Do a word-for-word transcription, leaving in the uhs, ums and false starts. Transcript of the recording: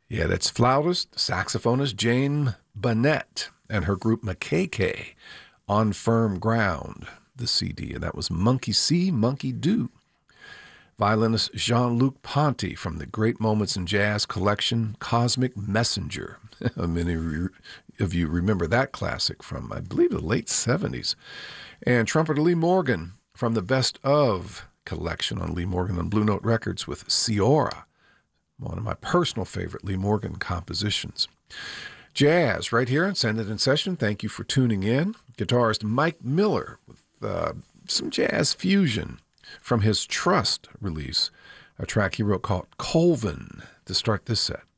Yeah, that's flautist, saxophonist Jane Bunnett and her group Makeke on Firm Ground, the C D. And that was Monkey See, Monkey Do. Violinist Jean-Luc Ponty from the Great Moments in Jazz collection, Cosmic Messenger. Many of you remember that classic from, I believe, the late seventies. And trumpeter Lee Morgan from the Best Of collection on Lee Morgan and Blue Note Records with Ciora, one of my personal favorite Lee Morgan compositions. Jazz right here on Send It in Session. Thank you for tuning in. Guitarist Mike Miller with uh, some jazz fusion from his Trust release, a track he wrote called Colvin to start this set.